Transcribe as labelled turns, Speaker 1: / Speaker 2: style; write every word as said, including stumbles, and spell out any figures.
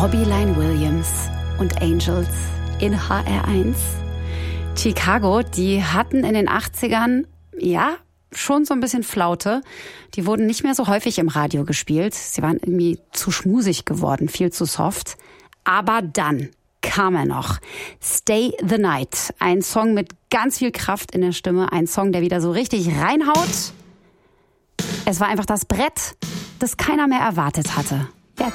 Speaker 1: Robbie Lynn Williams und Angels in H R eins. Chicago, die hatten in den achtzigern, ja, schon so ein bisschen Flaute. Die wurden nicht mehr so häufig im Radio gespielt. Sie waren irgendwie zu schmusig geworden, viel zu soft. Aber dann kam er noch. Stay the Night. Ein Song mit ganz viel Kraft in der Stimme. Ein Song, der wieder so richtig reinhaut. Es war einfach das Brett, das keiner mehr erwartet hatte.